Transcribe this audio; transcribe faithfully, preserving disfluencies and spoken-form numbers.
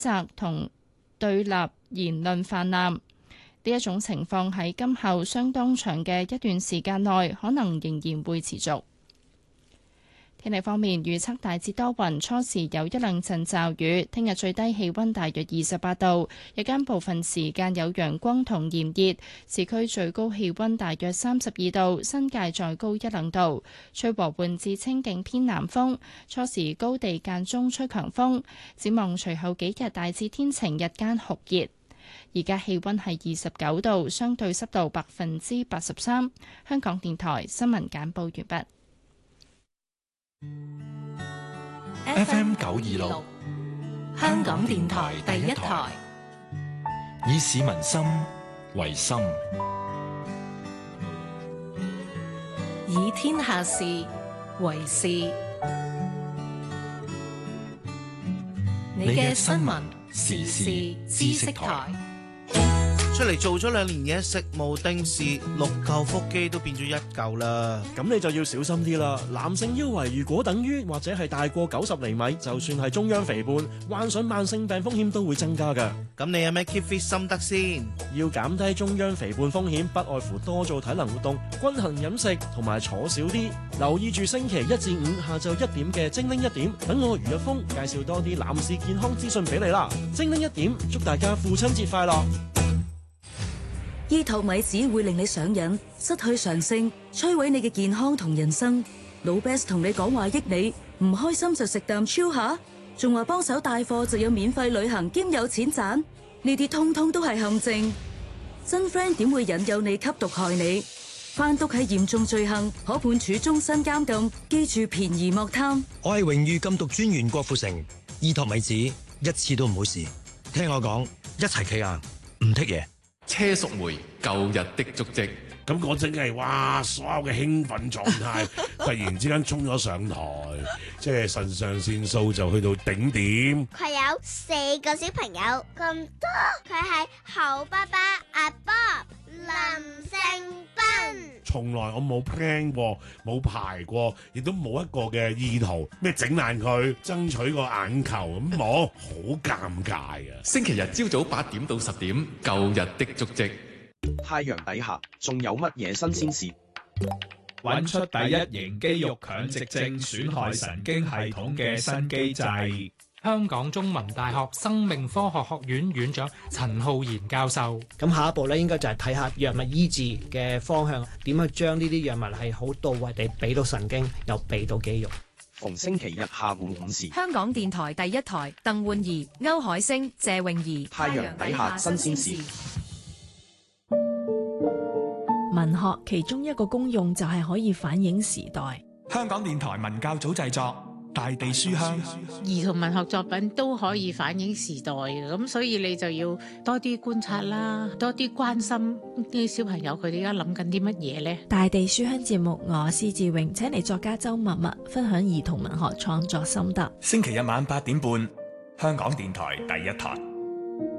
責同對立言論泛濫。呢一種情況喺今後相當長嘅一段時間內，可能仍然會持續。天氣方面，預測大致多雲，初時有一兩陣驟雨。聽日最低氣温大約二十八度，日間部分時間有陽光同炎熱，市區最高氣温大約三十二度，新界再高一兩度。吹和緩至清勁偏南風，初時高地間中吹強風。展望隨後幾日大致天晴，日間酷熱。而家氣温係二十九度，相對濕度百分之八十三。香港電台新聞簡報完畢。 F M 九二六，香港電台第一台，以市民心為心， 以天下事為事。你嘅新聞時事知識台。 出嚟做咗兩年嘢，食無定時，六嚿腹肌都變咗一嚿啦。 咁你就要小心啲啦。男性腰圍如果等於或者係大過九十厘米，就算係中央肥胖，患上慢性病風險都會增加㗎。 咁你有咩 keep fit 心得先？ 要減低中央肥胖風險，不外乎多做體能活動、均衡飲食同埋坐少啲。留意住星期一至五下晝一點嘅精靈一點，等我余一峰介紹多啲男士健康資訊俾你啦。精靈一點，祝大家父親節快樂！ 依托米只會令你上癮，失去常性，摧毀你嘅健康同人生。老 Best 同你講話益你，唔開心就食啖超下，仲話幫手帶貨就有免費旅行兼有錢賺，呢啲通通都係陷阱。真 friend 點會引誘你吸毒害你？販毒係嚴重罪行，可判處終身監禁。記住便宜莫貪。 我係榮譽禁毒專員郭富城，依托米子一次都唔好試。聽我講，一齊企硬，唔剔嘢。 車淑梅舊日的足跡， 咁嗰陣係哇，所有嘅興奮狀態突然之間衝咗上台，即係腎上腺素就去到頂點。 佢有四個小朋友咁多，佢係猴爸爸阿 Bob 林盛斌。 從來我冇 plan 過，冇排過，亦都冇一個嘅意圖咩整爛佢，爭取個眼球咁冇，好尷尬啊！ 星期日朝早八點到十點，舊日的足跡。 太陽底下仲有乜嘢新鮮事？ 揾出第一型肌肉強直症損害神經系統嘅新機制。 香港中文大學生命科學學院院長陳浩然教授。 咁下一步咧，應該就係睇下藥物醫治嘅方向，點去將呢啲藥物係好到位地俾到神經，又俾到肌肉。 逢星期日下午五時， 香港電台第一台，鄧煥儀、歐海星、謝泳儀。 太陽底下新鮮事。 文學其中一個功用就係可以反映時代。 香港電台文教組製作大地書香， 兒童文學作品都可以反映時代嘅，咁所以你就要多啲觀察啦，多啲關心啲小朋友佢哋而家諗緊啲乜嘢呢？ 大地書香節目，我施志榮請嚟作家周默默分享兒童文學創作心得。 星期日晚八點半，香港電台第一台。